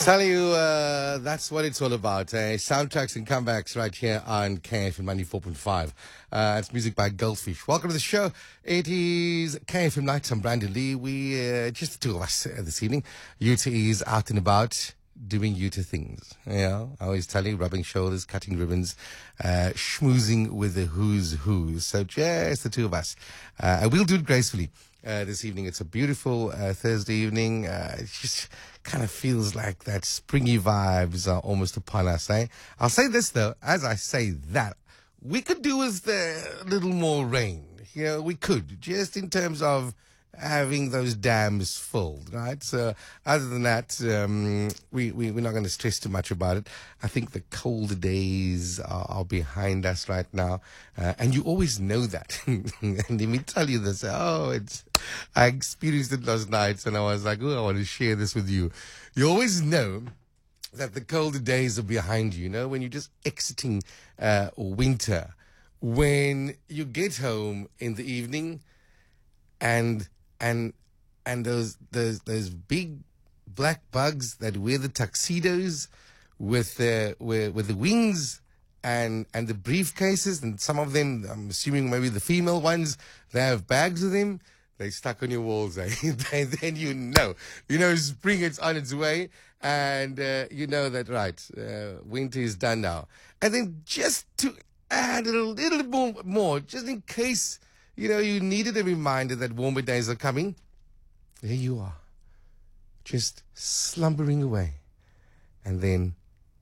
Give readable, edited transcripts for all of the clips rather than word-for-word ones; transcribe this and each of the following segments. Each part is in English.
Tell you, that's what it's all about. Soundtracks and comebacks right here on KFM 94.5. It's music by Goldfish. Welcome to the show. It is KFM Nights. I'm Brandon Lee. We, just the two of us this evening. Yuta is out and about doing Yuta things. You know, I always tell you, rubbing shoulders, cutting ribbons, schmoozing with the who's who. So just the two of us. And we'll do it gracefully. This evening. It's a beautiful Thursday evening. It just kind of feels like that springy vibes are almost upon us, eh? I'll say this, though. As I say that, we could do with a little more rain. You know, we could, just in terms of having those dams filled, right? So other than that, we're not going to stress too much about it. I think the cold days are behind us right now. And you always know that. And let me tell you this. I experienced it last night and I was like, I want to share this with you. You always know that the colder days are behind you, you know, when you're just exiting winter. When you get home in the evening and those big black bugs that wear the tuxedos with the wings and the briefcases, and some of them, I'm assuming maybe the female ones, they have bags with them. They stuck on your walls, eh? And then you know, spring is on its way, and you know that, right, winter is done now. And then just to add a little more, just in case, you needed a reminder that warmer days are coming, there you are, just slumbering away. And then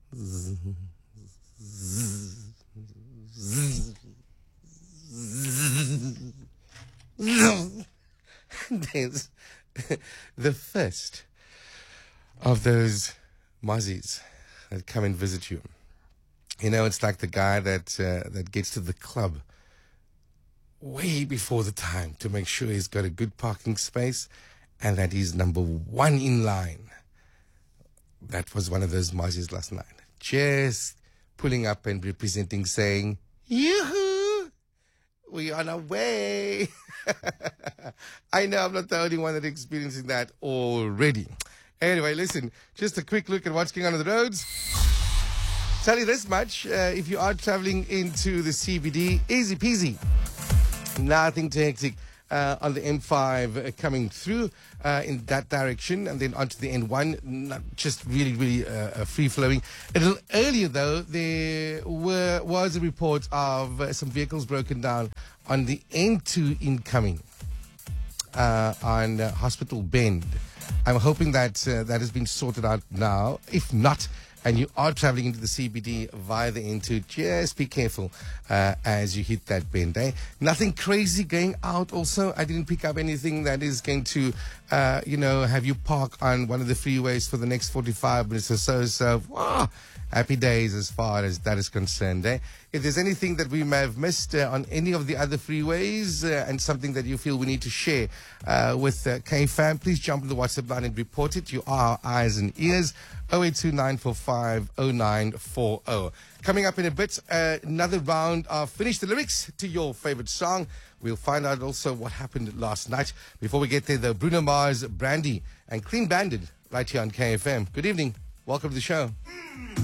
there's the first of those mozzies that come and visit you. It's like the guy that gets to the club way before the time to make sure he's got a good parking space and that he's number one in line. That was one of those mozzies last night. Just pulling up and representing, saying, yoo-hoo, we're on our way. I know I'm not the only one that's experiencing that already. Anyway, listen, just a quick look at what's going on the roads. Tell you this much, if you are traveling into the CBD, easy peasy. Nothing too hectic on the M5 coming through in that direction, and then onto the N1, just really free-flowing. A little earlier, though, there was a report of some vehicles broken down on the N2 incoming on Hospital Bend. I'm hoping that that has been sorted out now. If not, and you are traveling into the CBD via the N2, just be careful as you hit that bend, eh? Nothing crazy going out also. I didn't pick up anything that is going to, have you park on one of the freeways for the next 45 minutes or so. So, happy days as far as that is concerned, eh? If there's anything that we may have missed on any of the other freeways and something that you feel we need to share with KFAM, please jump on the WhatsApp line and report it. You are our eyes and ears. 0829450940. Coming up in a bit, another round of Finish the Lyrics to your favorite song. We'll find out also what happened last night. Before we get there, though, Bruno Mars, Brandy, and Clean Banded right here on KFM. Good evening. Welcome to the show.